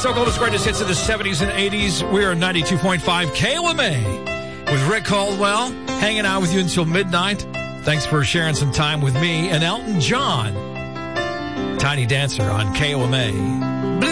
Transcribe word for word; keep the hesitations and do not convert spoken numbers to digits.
It's Oklahoma's greatest hits of the seventies and eighties. We are ninety-two point five K O M A with Rick Caldwell, hanging out with you until midnight. Thanks for sharing some time with me and Elton John. Tiny Dancer on K O M A.